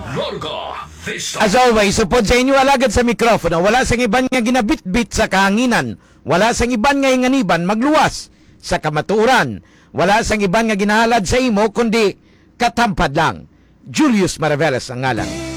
Larga Vista. As always, supod sa inyo alagad sa mikrofono, wala sang iban nga ginabit-bit sa kahanginan, wala sang iban nga inganiban magluwas sa kamaturan, wala sang iban nga ginahalad sa imo, kundi katampad lang. Julius Maraveles ang ngalan.